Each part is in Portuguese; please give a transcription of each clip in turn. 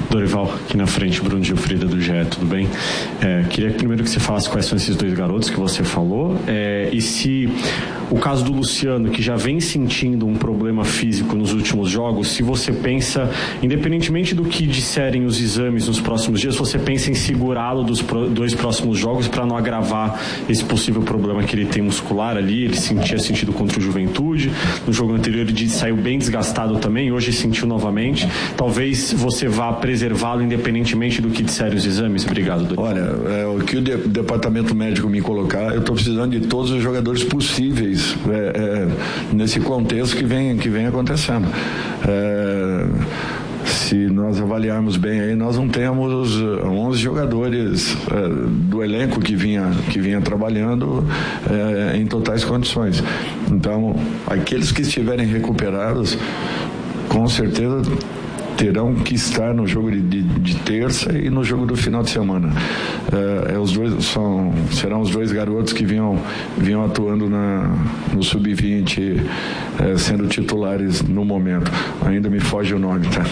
Dorival, aqui na frente, Bruno Gilfrida do GE, tudo bem? Queria primeiro que você falasse quais são esses dois garotos que você falou, e se o caso do Luciano, que já vem sentindo um problema físico nos últimos jogos, se você pensa, independentemente do que disserem os exames nos próximos dias, você pensa em segurá-lo dos dois próximos jogos para não agravar esse possível problema que ele tem muscular ali. Ele tinha sentido contra o Juventude, no jogo anterior ele saiu bem desgastado também, hoje sentiu novamente. Talvez você vá preservá-lo independentemente do que disserem os exames. Obrigado, doutor. Olha, o que o departamento médico me colocar, eu estou precisando de todos os jogadores possíveis nesse contexto que vem acontecendo. Se nós avaliarmos bem aí, nós não temos 11 jogadores do elenco que vinha trabalhando em totais condições. Então, aqueles que estiverem recuperados, com certeza terão que estar no jogo de terça e no jogo do final de semana. Serão os dois garotos que vinham atuando no Sub-20, sendo titulares no momento. Ainda me foge o nome, tá?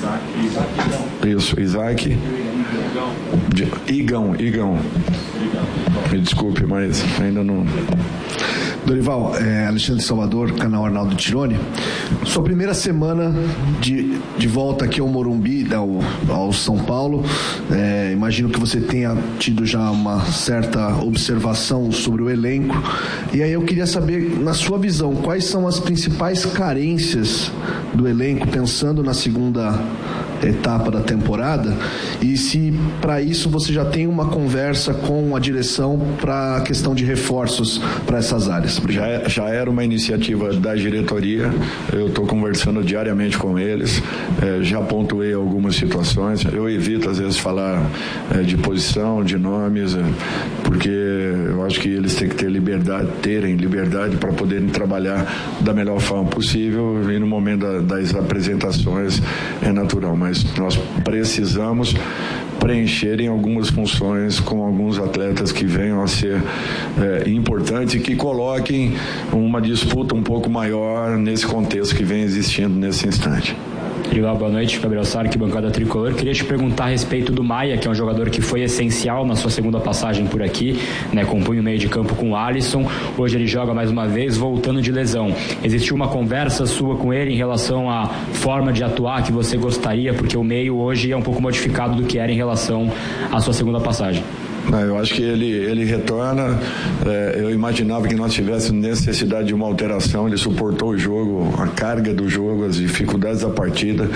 Isaac. Igão. Me desculpe, mas ainda não... Dorival, Alexandre Salvador, canal Arnaldo Tironi. Sua primeira semana de volta aqui ao Morumbi, ao São Paulo, imagino que você tenha tido já uma certa observação sobre o elenco, e aí eu queria saber, na sua visão, quais são as principais carências do elenco, pensando na segunda etapa da temporada, e se para isso você já tem uma conversa com a direção para a questão de reforços para essas áreas. Já era uma iniciativa da diretoria, eu estou conversando diariamente com eles, já pontuei algumas situações, eu evito às vezes falar de posição, de nomes, porque eu acho que eles têm que terem liberdade para poderem trabalhar da melhor forma possível, e no momento das apresentações é natural, mas nós precisamos preencherem algumas funções com alguns atletas que venham a ser importantes e que coloquem uma disputa um pouco maior nesse contexto que vem existindo nesse instante. Olá, boa noite, Gabriel Sarque, bancada tricolor. Queria te perguntar a respeito do Maia, que é um jogador que foi essencial na sua segunda passagem por aqui, compunha o meio de campo com o Alisson. Hoje ele joga mais uma vez, voltando de lesão. Existiu uma conversa sua com ele em relação à forma de atuar que você gostaria, porque o meio hoje é um pouco modificado do que era em relação à sua segunda passagem? Eu acho que ele retorna. Eu imaginava que nós tivéssemos necessidade de uma alteração. Ele suportou o jogo, a carga do jogo, as dificuldades da partida.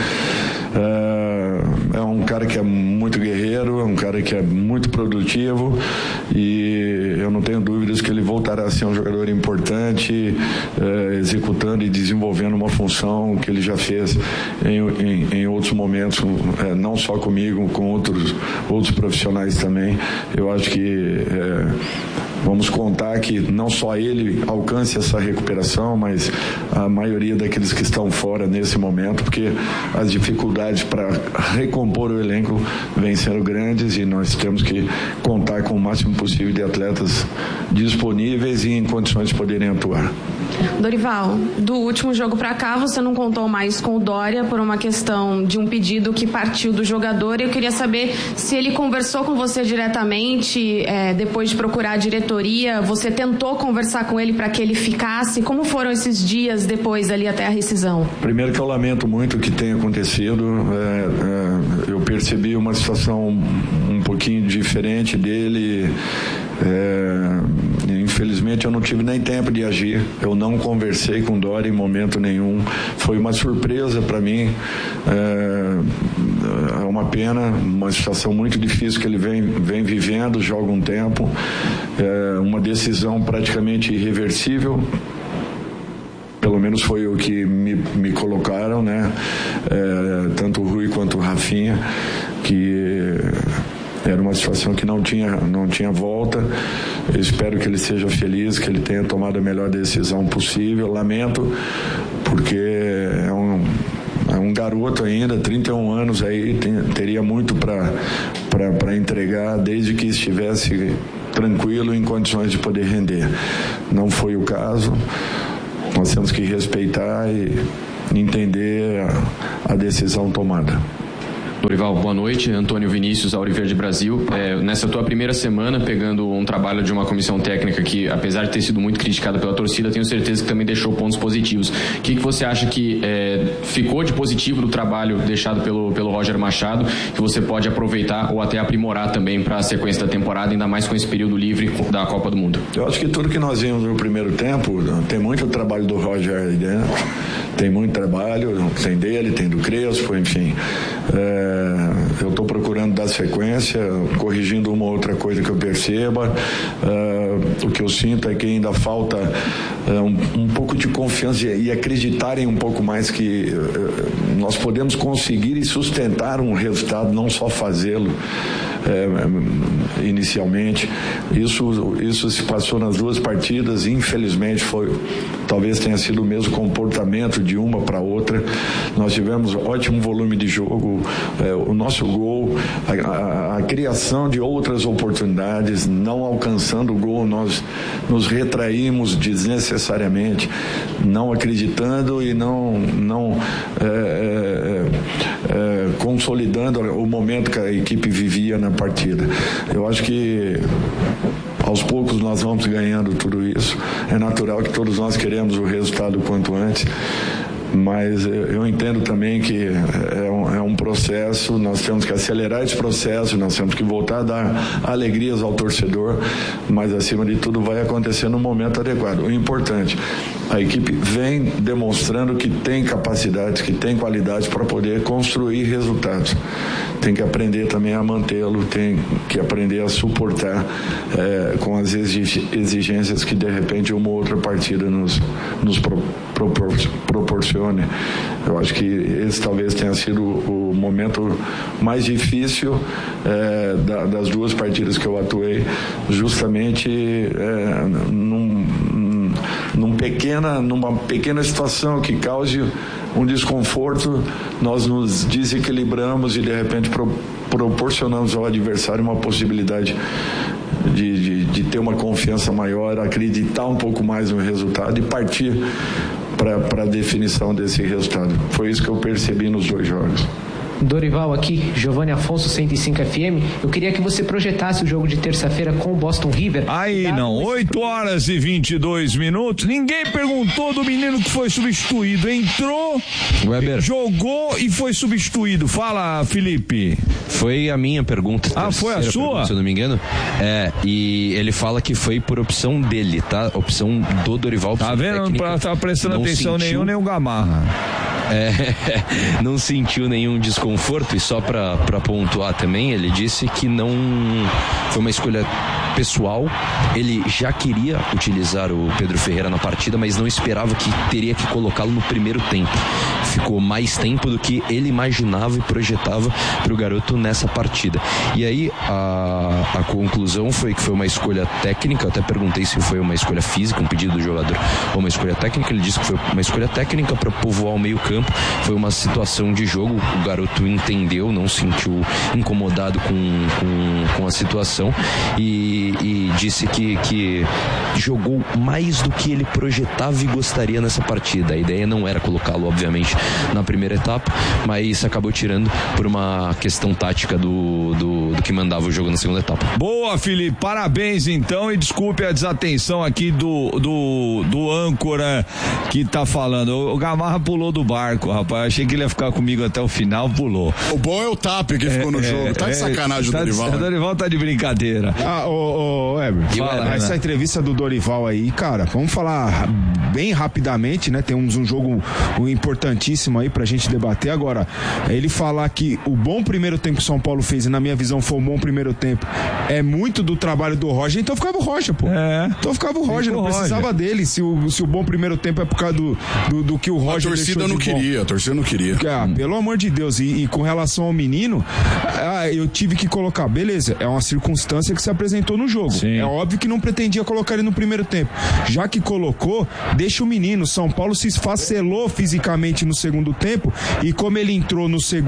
É um cara que é muito guerreiro, é um cara que é muito produtivo, e eu não tenho dúvidas que ele voltará a ser um jogador importante, executando e desenvolvendo uma função que ele já fez em outros momentos, não só comigo, com outros profissionais também. Eu acho que vamos contar que não só ele alcance essa recuperação, mas a maioria daqueles que estão fora nesse momento, porque as dificuldades para recompor o elenco vêm sendo grandes, e nós temos que contar com o máximo possível de atletas disponíveis e em condições de poderem atuar. Dorival, do último jogo para cá você não contou mais com o Dória por uma questão de um pedido que partiu do jogador. Eu queria saber se ele conversou com você diretamente, depois de procurar a diretoria, você tentou conversar com ele para que ele ficasse? Como foram esses dias depois ali até a rescisão? Primeiro que eu lamento muito o que tem acontecido. Eu percebi uma situação um pouquinho diferente dele. Infelizmente eu não tive nem tempo de agir. Eu não conversei com o Dória em momento nenhum. Foi uma surpresa para mim. É uma pena, uma situação muito difícil que ele vem vivendo já há algum tempo. Uma decisão praticamente irreversível. Pelo menos foi o que me colocaram, né? Tanto o Rui quanto o Rafinha, que era uma situação que não tinha volta. Eu espero que ele seja feliz, que ele tenha tomado a melhor decisão possível. Lamento, porque é um garoto ainda, 31 anos aí, teria muito para entregar, desde que estivesse tranquilo, em condições de poder render. Não foi o caso. Nós temos que respeitar e entender a decisão tomada. Dorival, boa noite. Antônio Vinícius, Auriverde Brasil. Nessa tua primeira semana, pegando um trabalho de uma comissão técnica que, apesar de ter sido muito criticada pela torcida, tenho certeza que também deixou pontos positivos. O que você acha que ficou de positivo do trabalho deixado pelo Roger Machado, que você pode aproveitar ou até aprimorar também para a sequência da temporada, ainda mais com esse período livre da Copa do Mundo? Eu acho que tudo que nós vimos no primeiro tempo, tem muito trabalho do Roger aí dentro, tem muito trabalho, tem dele, tem do Crespo, enfim. Eu estou procurando dar sequência, corrigindo uma outra coisa que eu perceba. O que eu sinto é que ainda falta um pouco de confiança e acreditarem um pouco mais que nós podemos conseguir e sustentar um resultado, não só fazê-lo inicialmente. Isso se passou nas duas partidas, infelizmente talvez tenha sido o mesmo comportamento de uma para outra. Nós tivemos ótimo volume de jogo, o nosso gol, a criação de outras oportunidades, não alcançando o gol, nós nos retraímos desnecessariamente, não acreditando e não consolidando o momento que a equipe vivia na partida. Eu acho que aos poucos nós vamos ganhando tudo isso. É natural que todos nós queremos o resultado o quanto antes, mas eu entendo também que é um processo, nós temos que acelerar esse processo, nós temos que voltar a dar alegrias ao torcedor, mas acima de tudo vai acontecer no momento adequado. O importante, a equipe vem demonstrando que tem capacidade, que tem qualidade para poder construir resultados. Tem que aprender também a mantê-lo, tem que aprender a suportar com as exigências que de repente uma outra partida nos proporcione. Eu acho que esse talvez tenha sido o momento mais difícil das duas partidas que eu atuei, justamente numa pequena situação que cause um desconforto, nós nos desequilibramos e de repente proporcionamos ao adversário uma possibilidade de ter uma confiança maior, acreditar um pouco mais no resultado e partir para a definição desse resultado. Foi isso que eu percebi nos dois jogos. Dorival aqui, Giovanni Afonso, 105 FM. Eu queria que você projetasse o jogo de terça-feira com o Boston River. Aí não, 8h22. Ninguém perguntou do menino que foi substituído. Entrou, Weber, jogou e foi substituído. Fala, Felipe. Foi a minha pergunta. Foi a sua? Pergunta, se eu não me engano. E ele fala que foi por opção dele, tá? Opção do Dorival. Tá vendo? Não tá prestando atenção nem o Gamarra. Não sentiu nenhum desconforto, e só para pontuar também, ele disse que não foi uma escolha pessoal, ele já queria utilizar o Pedro Ferreira na partida, mas não esperava que teria que colocá-lo no primeiro tempo. Ficou mais tempo do que ele imaginava e projetava para o garoto nessa partida. E aí a conclusão foi que foi uma escolha técnica. Eu até perguntei se foi uma escolha física, um pedido do jogador, ou uma escolha técnica. Ele disse que foi uma escolha técnica para povoar o meio-campo. Foi uma situação de jogo, o garoto entendeu, não se sentiu incomodado com a situação e disse que jogou mais do que ele projetava e gostaria nessa partida. A ideia não era colocá-lo, obviamente, na primeira etapa, mas acabou tirando por uma questão tática do que mandava o jogo na segunda etapa. Boa, Felipe, parabéns então, e desculpe a desatenção aqui do âncora que tá falando. O Gamarra pulou do barco, rapaz, achei que ele ia ficar comigo até o final, pulou. O bom é o TAP que ficou no jogo, tá de sacanagem o Dorival. O Dorival tá de brincadeira. Fala, essa entrevista do Dorival aí, cara, vamos falar bem rapidamente, né? Temos um jogo importantíssimo aí pra gente debater agora. Ele falar que o bom primeiro tempo que o São Paulo fez, e na minha visão foi um bom primeiro tempo, é muito do trabalho do Roger, então ficava o Roger, pô. Então ficava o Roger, não precisava dele, se o bom primeiro tempo é por causa do que o Roger deixou de bom. A torcida não queria. Pelo amor de Deus, e com relação ao menino, eu tive que colocar, beleza, é uma circunstância que se apresentou no jogo. Sim. É óbvio que não pretendia colocar ele no primeiro tempo. Já que colocou, deixa o menino. São Paulo se esfacelou fisicamente no segundo tempo, e como ele entrou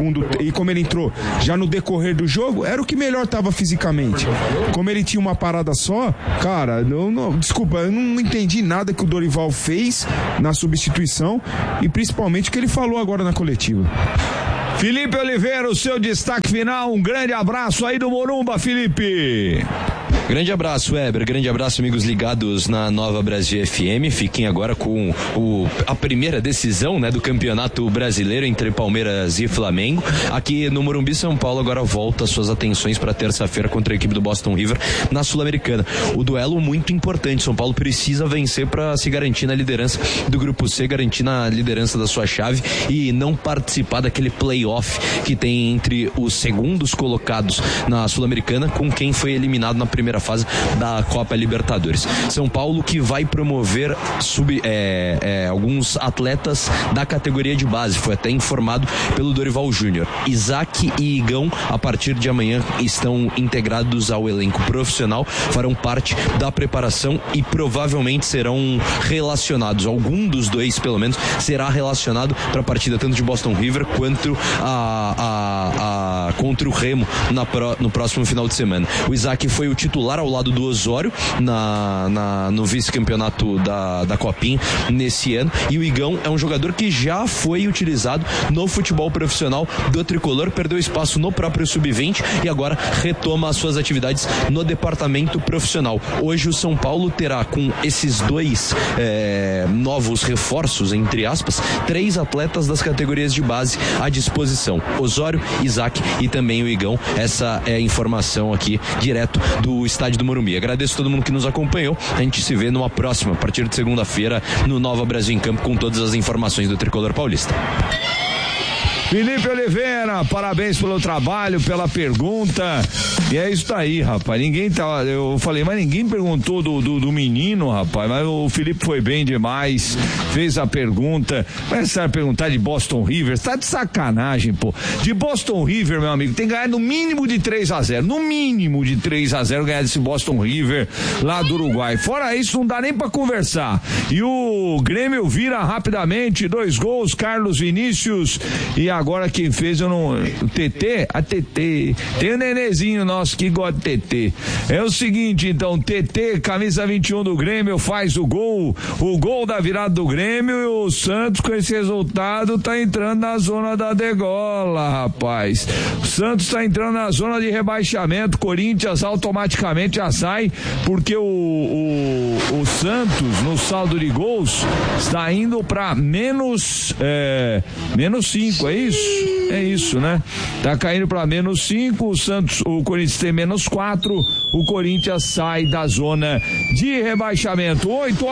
já no decorrer do jogo, era o que melhor estava fisicamente. Como ele tinha uma parada só, cara, desculpa, eu não entendi nada que o Dorival fez na substituição, e principalmente o que ele falou agora na coletiva. Felipe Oliveira, o seu destaque final, um grande abraço aí do Morumba, Felipe. Grande abraço, Weber, grande abraço, amigos ligados na Nova Brasil FM. Fiquem agora com a primeira decisão, né, do Campeonato Brasileiro entre Palmeiras e Flamengo. Aqui no Morumbi, São Paulo agora volta suas atenções para terça-feira contra a equipe do Boston River na Sul-Americana. O duelo muito importante, São Paulo precisa vencer para se garantir na liderança do Grupo C, garantir na liderança da sua chave e não participar daquele play-off que tem entre os segundos colocados na Sul-Americana com quem foi eliminado na primeira fase da Copa Libertadores. São Paulo que vai promover alguns atletas da categoria de base, foi até informado pelo Dorival Júnior. Isaac e Igão, a partir de amanhã, estão integrados ao elenco profissional, farão parte da preparação e provavelmente serão relacionados, algum dos dois pelo menos será relacionado para a partida tanto de Boston River quanto contra o Remo no próximo final de semana. O Isaac foi o titular ao lado do Osório no vice-campeonato da Copinha nesse ano, e o Igão é um jogador que já foi utilizado no futebol profissional do Tricolor, perdeu espaço no próprio Sub-20 e agora retoma as suas atividades no departamento profissional. Hoje o São Paulo terá, com esses dois novos reforços, entre aspas, 3 atletas das categorias de base à disposição: Osório, Isaac e também o Igão. Essa é a informação aqui direto do estádio do Morumbi. Agradeço a todo mundo que nos acompanhou. A gente se vê numa próxima, a partir de segunda-feira, no Nova Brasil em Campo, com todas as informações do Tricolor Paulista. Felipe Oliveira, parabéns pelo trabalho, pela pergunta. E é isso aí, rapaz. Eu falei, mas ninguém perguntou do menino, rapaz. Mas o Felipe foi bem demais, fez a pergunta. Mas a perguntar de Boston River, tá de sacanagem, pô. De Boston River, meu amigo, tem que ganhar no mínimo de 3-0. No mínimo de 3-0 ganhar desse Boston River lá do Uruguai. Fora isso, não dá nem pra conversar. E o Grêmio vira rapidamente, 2 gols, Carlos Vinícius. E agora quem fez, o TT, a TT, tem um nenezinho nosso que gosta de TT. É o seguinte, então, TT, camisa 21 do Grêmio, faz o gol da virada do Grêmio, e o Santos, com esse resultado, tá entrando na zona da degola, rapaz. O Santos tá entrando na zona de rebaixamento, Corinthians automaticamente já sai, porque o Santos, no saldo de gols, está indo para menos 5, é isso? É isso, né? Tá caindo para menos 5, o Corinthians tem menos 4, o Corinthians sai da zona de rebaixamento.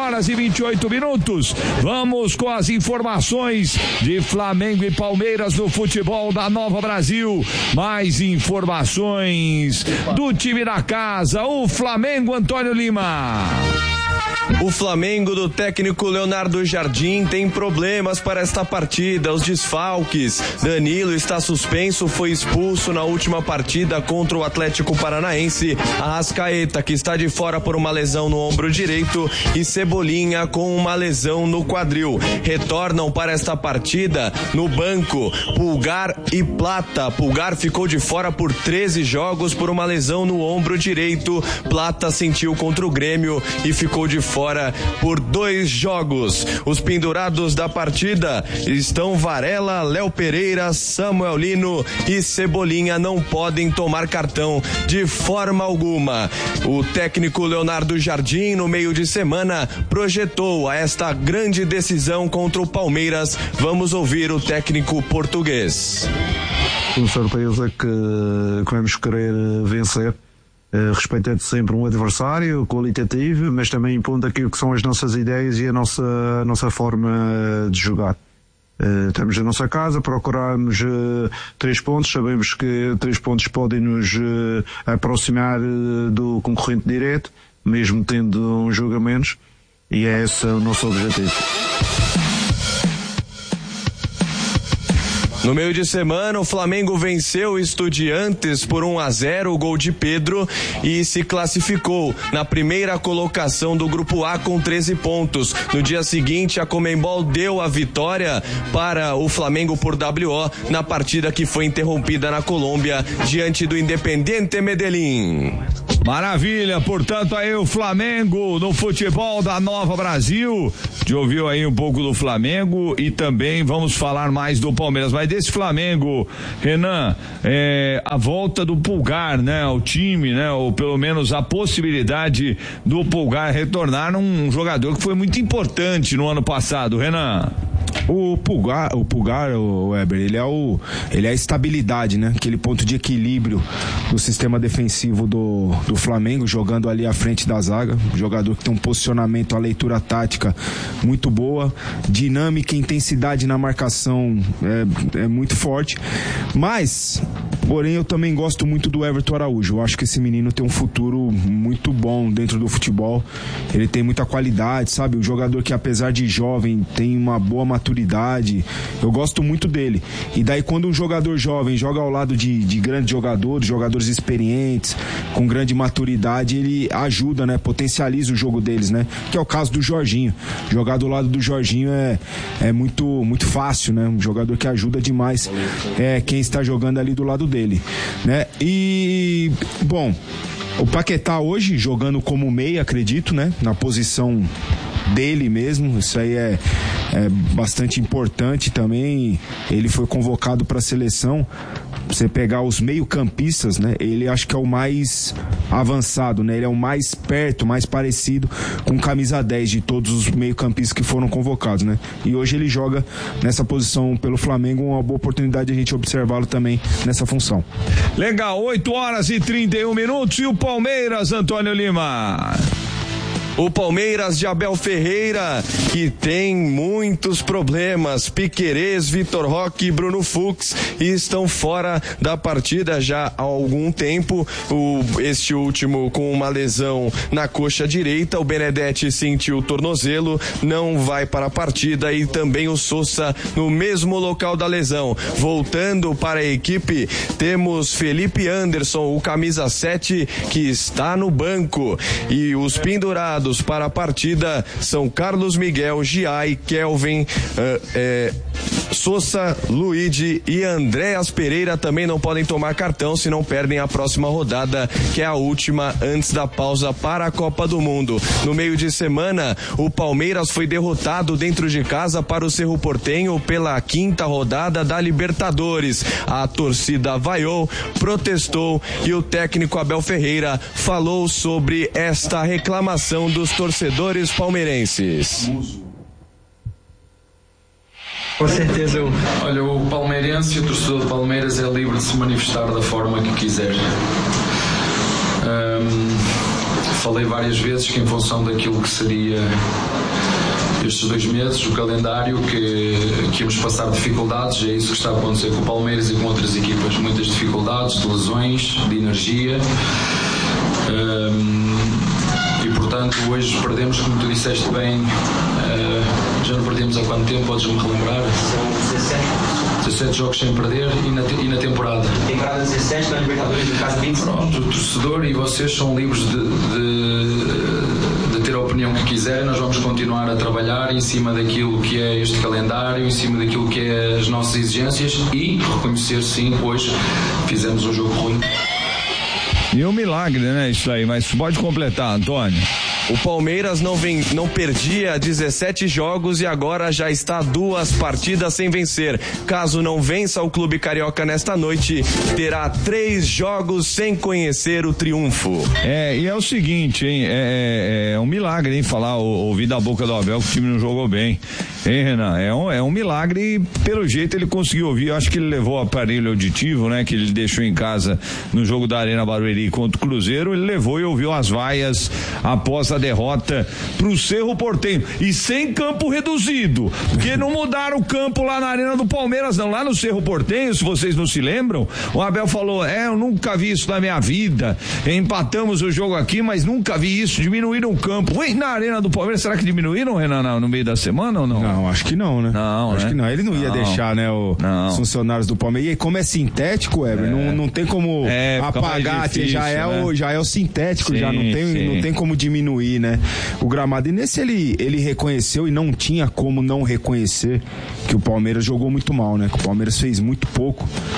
8h28. Vamos com as informações de Flamengo e Palmeiras no futebol da Nova Brasil. Mais informações do time da casa, o Flamengo, Antônio Lima. O Flamengo do técnico Leonardo Jardim tem problemas para esta partida. Os desfalques: Danilo está suspenso, foi expulso na última partida contra o Atlético Paranaense. Arrascaeta, que está de fora por uma lesão no ombro direito, e Cebolinha com uma lesão no quadril. Retornam para esta partida no banco Pulgar e Plata. Pulgar ficou de fora por 13 jogos por uma lesão no ombro direito. Plata sentiu contra o Grêmio e ficou de fora por 2 jogos. Os pendurados da partida estão Varela, Léo Pereira, Samuel Lino e Cebolinha. Não podem tomar cartão de forma alguma. O técnico Leonardo Jardim, no meio de semana, projetou a esta grande decisão contra o Palmeiras. Vamos ouvir o técnico português. Com certeza que vamos querer vencer, respeitando sempre um adversário qualitativo, mas também impondo aquilo que são as nossas ideias e a nossa forma de jogar. Estamos na nossa casa, procuramos 3 pontos, sabemos que 3 pontos podem nos aproximar do concorrente direto, mesmo tendo um jogo a menos, e é esse o nosso objetivo. No meio de semana, o Flamengo venceu o Estudiantes por 1-0, o gol de Pedro, e se classificou na primeira colocação do Grupo A com 13 pontos. No dia seguinte, a Conmebol deu a vitória para o Flamengo por WO na partida que foi interrompida na Colômbia diante do Independiente Medellín. Maravilha, portanto aí o Flamengo no futebol da Nova Brasil. Já ouviu aí um pouco do Flamengo e também vamos falar mais do Palmeiras, mas desse Flamengo, Renan, a volta do Pulgar, né, ao time, né, ou pelo menos a possibilidade do Pulgar retornar um jogador que foi muito importante no ano passado, Renan. O Pulgar, o Weber, ele é a estabilidade, né? Aquele ponto de equilíbrio do sistema defensivo do Flamengo, jogando ali à frente da zaga. Jogador que tem um posicionamento, a leitura tática muito boa, dinâmica e intensidade na marcação é muito forte. Mas, porém, eu também gosto muito do Everton Araújo. Eu acho que esse menino tem um futuro muito bom dentro do futebol. Ele tem muita qualidade, sabe? Um jogador que, apesar de jovem, tem uma boa maturidade. Eu gosto muito dele. E daí, quando um jogador jovem joga ao lado de grandes jogadores experientes, com grande maturidade, ele ajuda, né? Potencializa o jogo deles, né? Que é o caso do Jorginho. Jogar do lado do Jorginho é muito, muito fácil, né? Um jogador que ajuda demais quem está jogando ali do lado dele, né? E, bom, o Paquetá hoje jogando como meia, acredito, né? Na posição dele mesmo, isso aí é bastante importante também. Ele foi convocado para a seleção. Você pegar os meio-campistas, né? Ele acho que é o mais avançado, né? Ele é o mais perto, mais parecido com camisa 10 de todos os meio-campistas que foram convocados, né? E hoje ele joga nessa posição pelo Flamengo, uma boa oportunidade de a gente observá-lo também nessa função. Legal, 8h31 e o Palmeiras, Antônio Lima. O Palmeiras de Abel Ferreira, que tem muitos problemas. Piquerez, Vitor Roque e Bruno Fux estão fora da partida já há algum tempo. Este último com uma lesão na coxa direita. O Benedetti sentiu o tornozelo, não vai para a partida, e também o Sousa no mesmo local da lesão. Voltando para a equipe, temos Felipe Anderson, o camisa 7, que está no banco. E os pendurados para a partida são Carlos Miguel, Giai, Kelvin, Sousa, Luigi e Andréas Pereira também não podem tomar cartão, se não perdem a próxima rodada, que é a última antes da pausa para a Copa do Mundo. No meio de semana, o Palmeiras foi derrotado dentro de casa para o Cerro Porteño pela 5ª rodada da Libertadores. A torcida vaiou, protestou e o técnico Abel Ferreira falou sobre esta reclamação dos torcedores palmeirenses. Com certeza. Olha, o palmeirense e o torcedor de Palmeiras é livre de se manifestar da forma que quiser. Falei várias vezes que, em função daquilo que seria estes 2 meses, o calendário, que íamos passar dificuldades, é isso que está a acontecer com o Palmeiras e com outras equipas. Muitas dificuldades, de lesões, de energia. E portanto hoje perdemos, como tu disseste bem, já não perdemos há quanto tempo, podes-me relembrar? São 17 jogos sem perder e na temporada. Temporada 17, na Libertadores, no caso 20. Pronto, o torcedor e vocês são livres de ter a opinião que quiserem. Nós vamos continuar a trabalhar em cima daquilo que é este calendário, em cima daquilo que é as nossas exigências, e reconhecer, sim, hoje fizemos um jogo ruim. E um milagre, né, isso aí, mas pode completar, Antônio. O Palmeiras não perdia 17 jogos e agora já está 2 partidas sem vencer. Caso não vença o clube carioca nesta noite, terá 3 jogos sem conhecer o triunfo. E é o seguinte, hein, é um milagre, hein, ouvir da boca do Abel que o time não jogou bem. Hein, Renan? É um milagre, e pelo jeito ele conseguiu ouvir. Eu acho que ele levou o aparelho auditivo, né, que ele deixou em casa no jogo da Arena Barueri contra o Cruzeiro. Ele levou e ouviu as vaias após a derrota pro Cerro Porteño, e sem campo reduzido, porque não mudaram o campo lá na Arena do Palmeiras, não. Lá no Cerro Porteño, se vocês não se lembram, o Abel falou, eu nunca vi isso na minha vida, empatamos o jogo aqui, mas nunca vi isso, diminuíram o campo. Ué, na Arena do Palmeiras, será que diminuíram, Renan, no meio da semana ou não? Não, acho que não, né? Não, acho que não, ele não ia deixar, né, os funcionários do Palmeiras. E como é sintético, não tem como apagar, difícil, já é o sintético, sim, já não tem como diminuir, né, o gramado. E nesse ele reconheceu, e não tinha como não reconhecer, que o Palmeiras jogou muito mal, né, que o Palmeiras fez muito pouco.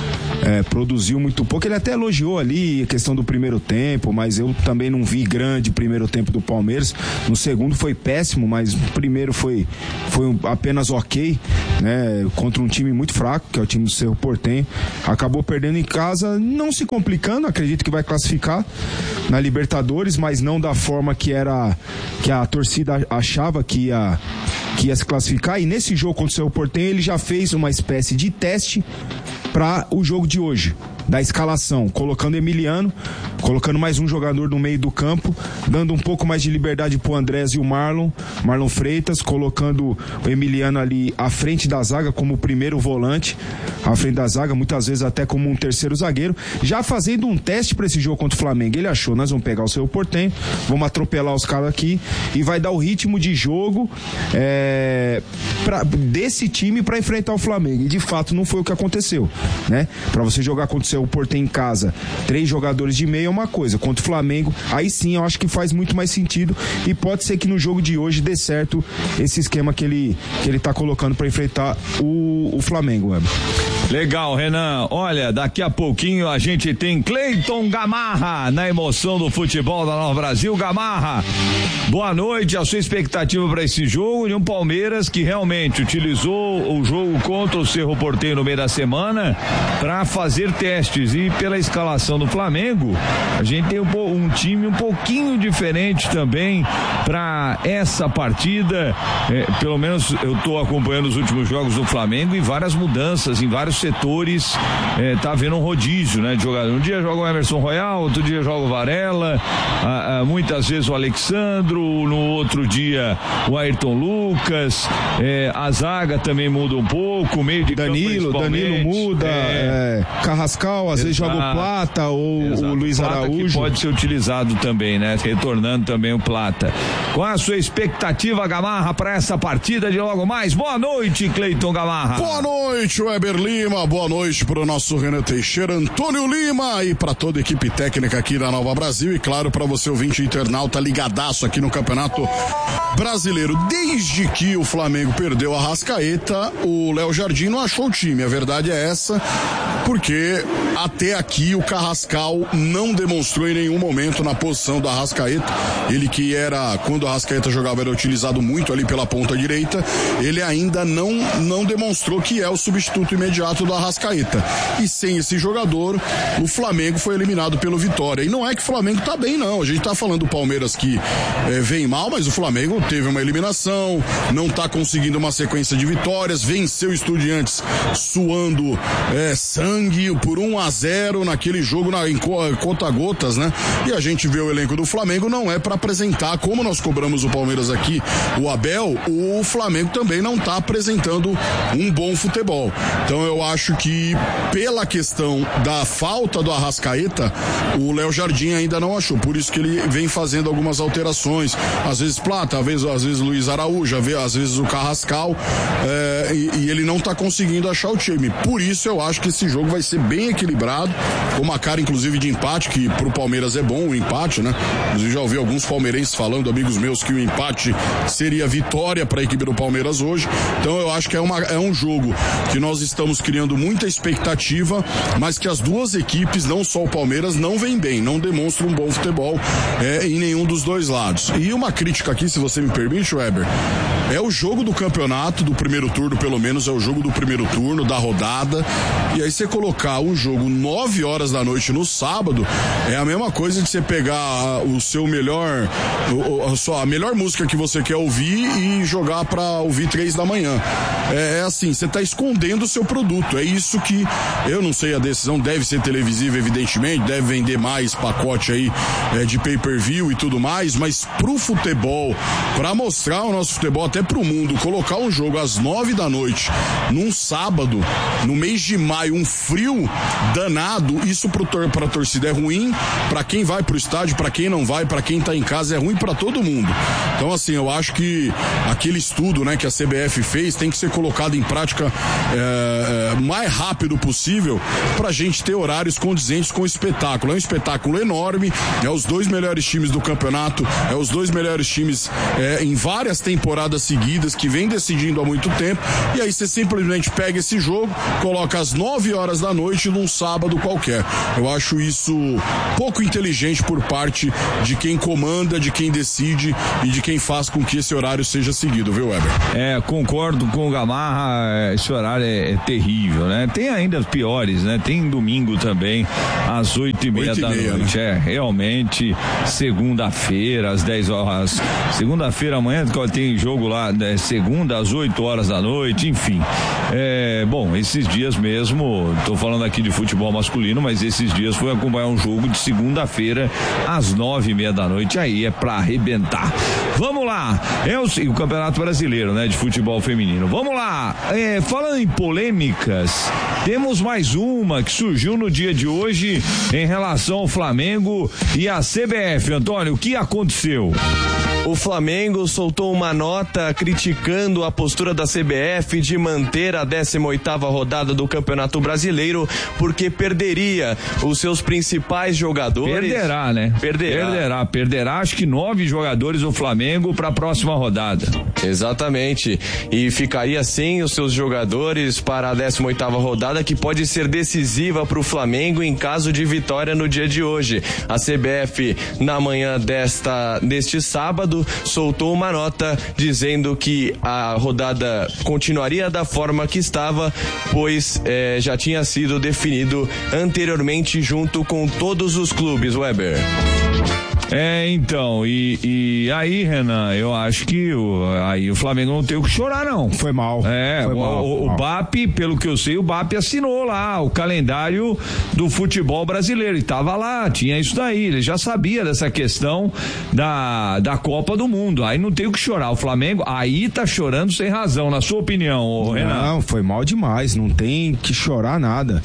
produziu muito pouco. Ele até elogiou ali a questão do primeiro tempo, mas eu também não vi grande primeiro tempo do Palmeiras. No segundo foi péssimo, mas o primeiro foi apenas ok, né? Contra um time muito fraco, que é o time do Cerro Porteño. Acabou perdendo em casa, não se complicando, acredito que vai classificar na Libertadores, mas não da forma que a torcida achava que ia se classificar. E nesse jogo contra o Cerro Porteño ele já fez uma espécie de teste para o jogo de hoje, da escalação, colocando Emiliano, colocando mais um jogador no meio do campo, dando um pouco mais de liberdade pro Andrés e o Marlon Freitas, colocando o Emiliano ali à frente da zaga como o primeiro volante, à frente da zaga, muitas vezes até como um terceiro zagueiro, já fazendo um teste para esse jogo contra o Flamengo. Ele achou, nós vamos pegar o Cerro Porteño, vamos atropelar os caras aqui e vai dar o ritmo de jogo desse time para enfrentar o Flamengo. E de fato não foi o que aconteceu, né? Para você jogar contra o Cerro Porteño em casa, 3 jogadores de meio é uma coisa, contra o Flamengo, aí sim eu acho que faz muito mais sentido e pode ser que no jogo de hoje dê certo esse esquema que ele tá colocando para enfrentar o Flamengo, mano. Legal, Renan. Olha, daqui a pouquinho a gente tem Cleiton Gamarra na emoção do futebol da Nova Brasil. Gamarra, boa noite. A sua expectativa para esse jogo de um Palmeiras que realmente utilizou o jogo contra o Cerro Porteño no meio da semana para fazer testes, e pela escalação do Flamengo a gente tem um time um pouquinho diferente também para essa partida. Pelo menos eu estou acompanhando os últimos jogos do Flamengo e várias mudanças em vários setores. Tá vendo um rodízio, né, de jogador. Um dia joga o Emerson Royal, outro dia joga o Varela, muitas vezes o Alexandro, no outro dia o Ayrton Lucas, a zaga também muda um pouco, o meio de Danilo muda, Carrascal às vezes joga o Plata ou o Luiz Araújo, que pode ser utilizado também, né, retornando também o Plata. Qual é a sua expectativa, Gamarra, para essa partida de logo mais? Boa noite, Cleiton Gamarra. Boa noite, Weber Lima, boa noite para o nosso Renan Teixeira, Antônio Lima e para toda a equipe técnica aqui da Nova Brasil, e claro, para você ouvinte internauta ligadaço aqui no Campeonato Brasileiro. Desde que o Flamengo perdeu a Arrascaeta, o Léo Jardim não achou o time, a verdade é essa, porque até aqui o Carrascal não demonstrou em nenhum momento na posição da Arrascaeta. Ele que era, quando a Arrascaeta jogava, era utilizado muito ali pela ponta direita, ele ainda não demonstrou que é o substituto imediato do Arrascaeta. E sem esse jogador, o Flamengo foi eliminado pelo Vitória. E não é que o Flamengo tá bem, não. A gente tá falando do Palmeiras que vem mal, mas o Flamengo teve uma eliminação, não tá conseguindo uma sequência de vitórias, venceu o Estudiantes suando sangue por 1-0 naquele jogo em conta-gotas, né? E a gente vê o elenco do Flamengo, não é para apresentar, como nós cobramos o Palmeiras aqui, o Abel, o Flamengo também não tá apresentando um bom futebol. Então eu acho que pela questão da falta do Arrascaeta, o Léo Jardim ainda não achou, por isso que ele vem fazendo algumas alterações, às vezes Plata, às vezes Luiz Araújo, às vezes o Carrascal, e ele não tá conseguindo achar o time. Por isso eu acho que esse jogo vai ser bem equilibrado, com uma cara inclusive de empate, que pro Palmeiras é bom o empate, né? Inclusive já ouvi alguns palmeirenses falando, amigos meus, que o empate seria vitória para a equipe do Palmeiras hoje. Então eu acho que é um jogo que nós estamos criando muita expectativa, mas que as duas equipes, não só o Palmeiras, não vem bem, não demonstram um bom futebol em nenhum dos dois lados. E uma crítica aqui, se você me permite, Weber, é o jogo do campeonato, do primeiro turno, pelo menos é o jogo do primeiro turno, da rodada, e aí você colocar um jogo 9 horas da noite no sábado, é a mesma coisa de você pegar o seu melhor, a melhor música que você quer ouvir e jogar pra ouvir 3 da manhã. É assim, você tá escondendo o seu produto, é isso que, eu não sei, a decisão deve ser televisiva, evidentemente, deve vender mais pacote aí de pay-per-view e tudo mais, mas pro futebol, pra mostrar o nosso futebol até pro mundo, colocar um jogo às 9 da noite, num sábado, no mês de maio, um frio danado, isso pra torcida é ruim, pra quem vai pro estádio, pra quem não vai, pra quem tá em casa, é ruim pra todo mundo. Então assim, eu acho que aquele estudo, né, que a CBF fez, tem que ser colocado em prática mais rápido possível, pra gente ter horários condizentes com o espetáculo. É um espetáculo enorme, é os 2 melhores times do campeonato, é os 2 melhores times em várias temporadas rodadas seguidas, que vem decidindo há muito tempo, e aí você simplesmente pega esse jogo, coloca às 9 horas da noite num sábado qualquer. Eu acho isso pouco inteligente por parte de quem comanda, de quem decide e de quem faz com que esse horário seja seguido, viu, Weber? Concordo com o Gamarra, esse horário é terrível, né? Tem ainda os piores, né? Tem domingo também, às 8h30 da noite, né? Realmente, segunda-feira, às 10 horas, segunda-feira amanhã tem jogo lá, né? Segunda às 8 horas da noite, enfim. Bom, esses dias mesmo, tô falando aqui de futebol masculino, mas esses dias fui acompanhar um jogo de segunda-feira às 9h30 da noite, aí é pra arrebentar. Vamos lá, o Campeonato Brasileiro, né, de futebol feminino. Vamos lá, falando em polêmicas, temos mais uma que surgiu no dia de hoje em relação ao Flamengo e a CBF. Antônio, o que aconteceu? O Flamengo soltou uma nota criticando a postura da CBF de manter a 18ª rodada do Campeonato Brasileiro, porque perderia os seus principais jogadores. Perderá, né? Perderá acho que 9 jogadores do Flamengo para a próxima rodada. Exatamente. E ficaria sem os seus jogadores para a 18ª rodada, que pode ser decisiva para o Flamengo em caso de vitória no dia de hoje. A CBF, na manhã deste sábado, soltou uma nota dizendo que a rodada continuaria da forma que estava, pois já tinha sido definido anteriormente junto com todos os clubes, Weber. Então, e aí, Renan, eu acho que aí o Flamengo não tem o que chorar, não. Foi mal. O BAP, pelo que eu sei, o BAP assinou lá o calendário do futebol brasileiro e tava lá, tinha isso daí, ele já sabia dessa questão da Copa do Mundo, aí não tem o que chorar, o Flamengo aí tá chorando sem razão, na sua opinião, Renan? Não, foi mal demais, não tem que chorar nada.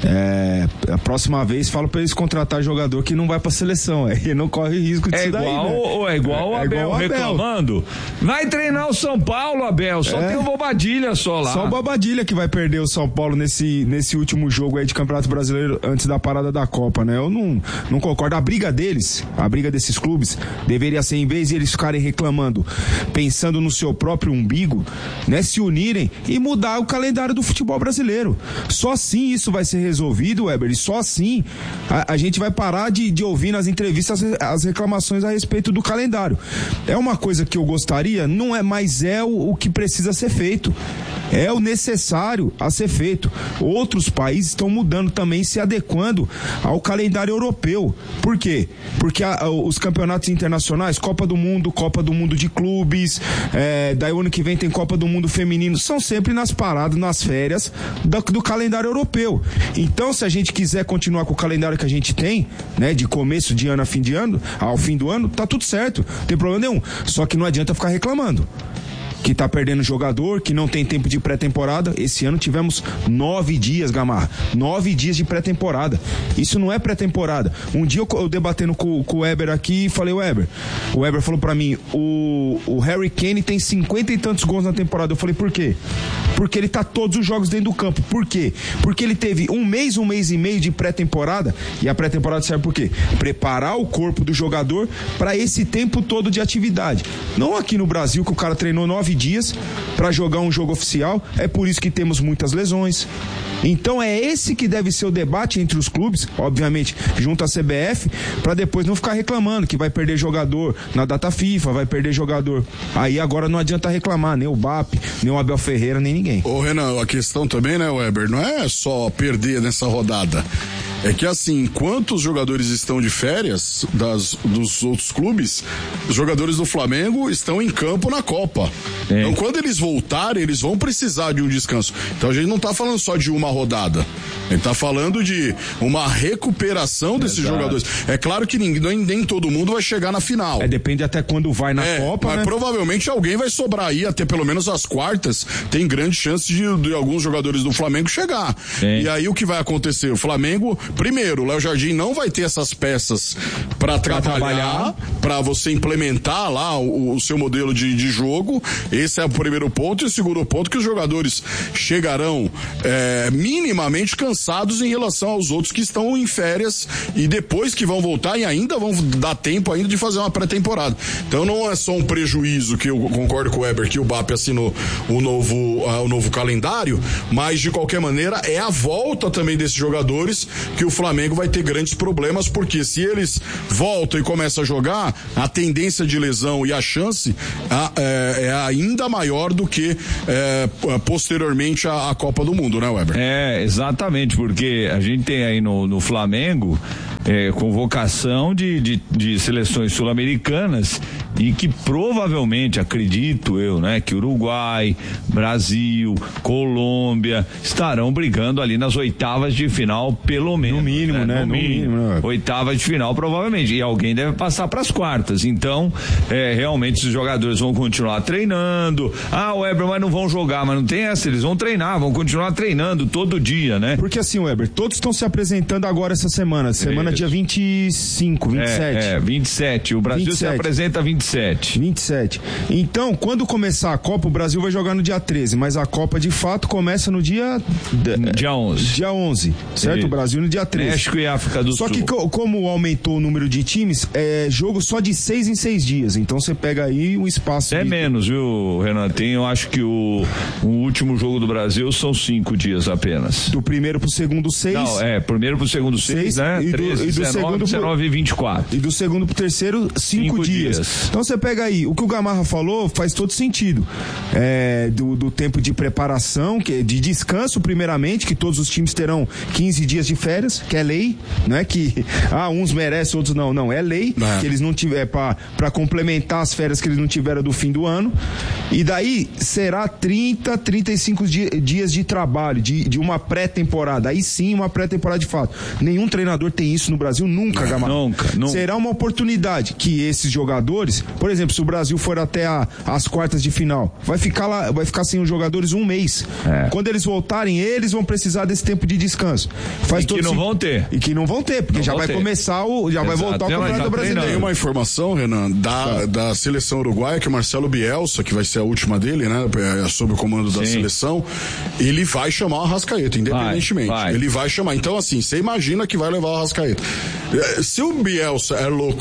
A próxima vez falo pra eles contratar jogador que não vai pra seleção, aí não corre risco disso daí, né? É igual o Abel reclamando. Vai treinar o São Paulo, Abel, só tem o Bobadilha só lá. Só o Bobadilha que vai perder o São Paulo nesse último jogo aí de Campeonato Brasileiro antes da parada da Copa, né? Eu não concordo. A briga desses clubes deveria ser, em vez de eles ficarem reclamando, pensando no seu próprio umbigo, né? Se unirem e mudar o calendário do futebol brasileiro. Só assim isso vai ser resolvido, Weber, e só assim a gente vai parar de ouvir nas entrevistas as reclamações a respeito do calendário. É uma coisa que eu gostaria, não é, mas é o que precisa ser feito. É o necessário a ser feito. Outros países estão mudando também, se adequando ao calendário europeu. Por quê? Porque os campeonatos internacionais, Copa do Mundo de clubes, daí o ano que vem tem Copa do Mundo feminino, são sempre nas paradas, nas férias do calendário europeu. Então, se a gente quiser continuar com o calendário que a gente tem, né, de começo de ano a fim de ano, ao fim do ano, tá tudo certo, não tem problema nenhum. Só que não adianta ficar reclamando que tá perdendo jogador, que não tem tempo de pré-temporada. Esse ano tivemos 9 dias, Gamarra, 9 dias de pré-temporada. Isso não é pré-temporada. Um dia eu debatendo com o Weber aqui e falei, o Weber falou pra mim, o Harry Kane tem 50 e tantos gols na temporada. Eu falei, por quê? Porque ele tá todos os jogos dentro do campo. Por quê? Porque ele teve um mês e meio de pré-temporada, e a pré-temporada serve por quê? Preparar o corpo do jogador para esse tempo todo de atividade. Não aqui no Brasil, que o cara treinou 9 dias para jogar um jogo oficial, é por isso que temos muitas lesões. Então é esse que deve ser o debate entre os clubes, obviamente junto à CBF, para depois não ficar reclamando que vai perder jogador na data FIFA, vai perder jogador. Aí agora não adianta reclamar, nem o BAP, nem o Abel Ferreira, nem ninguém. Ô Renan, a questão também, né, Weber, não é só perder nessa rodada. É que assim, enquanto os jogadores estão de férias dos outros clubes, os jogadores do Flamengo estão em campo na Copa. Então quando eles voltarem, eles vão precisar de um descanso. Então a gente não tá falando só de uma rodada. A gente tá falando de uma recuperação desses jogadores. É claro que nem todo mundo vai chegar na final. Depende até quando vai na Copa, mas né? Provavelmente alguém vai sobrar aí, até pelo menos as quartas, tem grande chance de alguns jogadores do Flamengo chegar. E aí o que vai acontecer? O Flamengo primeiro, o Léo Jardim não vai ter essas peças para trabalhar, para você implementar lá o seu modelo de jogo. Esse é o primeiro ponto. E o segundo ponto, que os jogadores chegarão minimamente cansados em relação aos outros que estão em férias e depois que vão voltar e ainda vão dar tempo ainda de fazer uma pré-temporada. Então não é só um prejuízo, que eu concordo com o Weber, que o BAP assinou o novo calendário, mas de qualquer maneira é a volta também desses jogadores que o Flamengo vai ter grandes problemas, porque se eles voltam e começam a jogar, a tendência de lesão e a chance é ainda maior do que posteriormente a Copa do Mundo, né, Weber? Exatamente, porque a gente tem aí no Flamengo convocação de seleções sul-americanas e que provavelmente, acredito eu, né, que Uruguai, Brasil, Colômbia estarão brigando ali nas oitavas de final, pelo menos. No mínimo, né? No mínimo. Oitavas de final, provavelmente. E alguém deve passar para as quartas. Então, realmente, os jogadores vão continuar treinando. Weber, mas não vão jogar, mas não tem essa. Eles vão treinar, vão continuar treinando todo dia, né? Porque assim, Weber, todos estão se apresentando agora essa semana. Semana dia 25, 27. 27. O Brasil 27. Se apresenta 27. Então, quando começar a Copa, o Brasil vai jogar no dia 13, mas a Copa de fato começa no dia 11. Dia 11, certo? Isso. O Brasil no dia 13. México e África do Sul. Só que como aumentou o número de times, é jogo só de 6 em 6 dias. Então você pega aí um espaço. Menos, viu, Renan? Eu acho que o último jogo do Brasil são 5 dias apenas. Do primeiro pro segundo 6. Não, primeiro pro segundo 6, né? 13, 19, 19 e 24. E do segundo pro terceiro, 5 dias. Então você pega aí, o que o Gamarra falou faz todo sentido. Do tempo de preparação, de descanso primeiramente, que todos os times terão 15 dias de férias, que é lei, não é que uns merecem, outros não, é lei, que eles não tiver para complementar as férias que eles não tiveram do fim do ano. E daí será 35 dias de trabalho, de uma pré-temporada. Aí sim, uma pré-temporada de fato. Nenhum treinador tem isso no Brasil, nunca, Gamarra. Nunca. Será uma oportunidade que esses jogadores, por exemplo, se o Brasil for até as quartas de final, vai ficar sem os jogadores um mês. Quando eles voltarem, eles vão precisar desse tempo de descanso. Vão ter. E que não vão ter, porque já vai começar vai voltar o Campeonato Brasileiro. Tem uma informação, Renan, da seleção uruguaia, que o Marcelo Bielsa, que vai ser a última dele, né, sob o comando da seleção, ele vai chamar o Arrascaeta, independentemente. Vai. Ele vai chamar. Então, assim, você imagina que vai levar o Arrascaeta. Se o Bielsa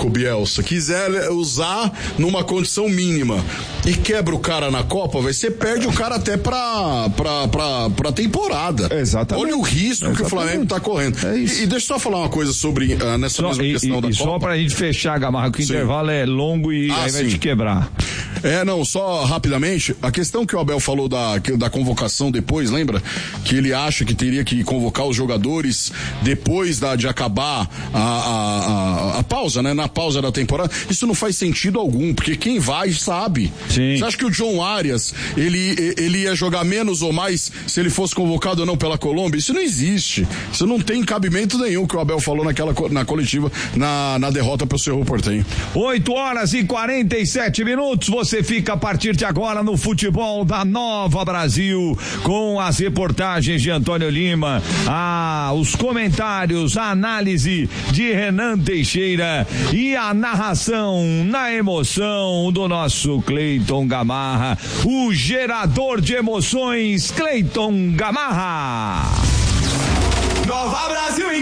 quiser usar numa condição mínima e quebra o cara na Copa, você perde o cara até pra temporada. Exatamente. Olha o risco que o Flamengo tá correndo. E deixa eu só falar uma coisa sobre nessa mesma questão da Copa. Só pra gente fechar, Gamarra, que o intervalo é longo e aí vai te quebrar. Só rapidamente, a questão que o Abel falou da convocação depois, lembra? Que ele acha que teria que convocar os jogadores depois de acabar a pausa, né? Na pausa da temporada. Isso não faz sentido algum, porque quem vai sabe. Sim. Você acha que o John Arias, ele ia jogar menos ou mais se ele fosse convocado ou não pela Colômbia? Isso não existe. Isso não tem cabimento nenhum que o Abel falou na coletiva, na derrota pro Cerro Porteño. 8h47. Você fica a partir de agora no Futebol da Nova Brasil, com as reportagens de Antônio Lima, os comentários, a análise de Renan Teixeira e a narração na emoção do nosso Cleiton Gamarra, o gerador de emoções, Cleiton Gamarra. Nova Brasil.